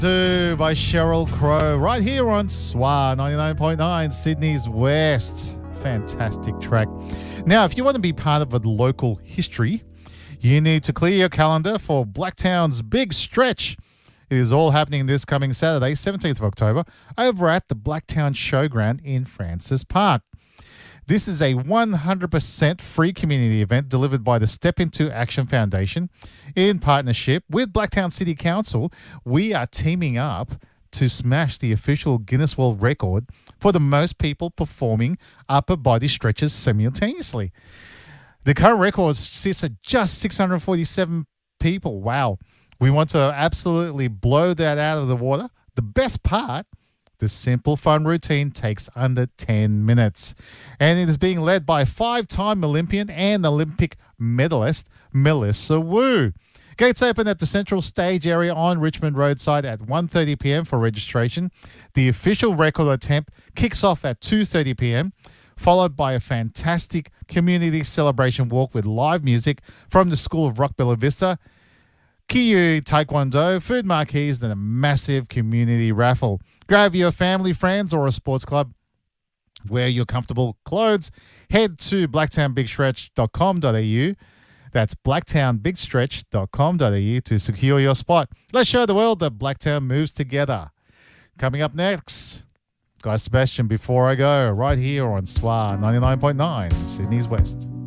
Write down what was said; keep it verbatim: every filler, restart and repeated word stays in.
Do by Sheryl Crow right here on S W A ninety-nine point nine Sydney's West. Fantastic track. Now, if you want to be part of a local history, you need to clear your calendar for Blacktown's Big Stretch. It is all happening this coming Saturday, seventeenth of October, over at the Blacktown Showground in Francis Park. This is a one hundred percent free community event delivered by the Step Into Action Foundation in partnership with Blacktown City Council. We are teaming up to smash the official Guinness World Record for the most people performing upper body stretches simultaneously. The current record sits at just six hundred forty-seven people. Wow. We want to absolutely blow that out of the water. The best part, the simple, fun routine takes under ten minutes. And it is being led by five-time Olympian and Olympic medalist Melissa Wu. Gates open at the central stage area on Richmond Roadside at one thirty p.m. for registration. The official record attempt kicks off at two thirty p.m., followed by a fantastic community celebration walk with live music from the School of Rock Bella Vista, Kiyu Taekwondo, food marquees, and a massive community raffle. Grab your family, friends, or a sports club. Wear your comfortable clothes. Head to blacktown big stretch dot com dot a u. That's blacktown big stretch dot com dot a u to secure your spot. Let's show the world that Blacktown moves together. Coming up next, Guy Sebastian, Before I Go, right here on S W A ninety-nine point nine, Sydney's West.